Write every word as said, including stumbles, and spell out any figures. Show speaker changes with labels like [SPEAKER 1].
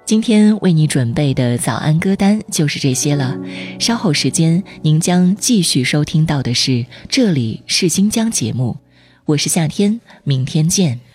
[SPEAKER 1] 今天为你准备的早安歌单就是这些了，稍后时间您将继续收听到的是这里是新疆节目，我是夏天，明天见。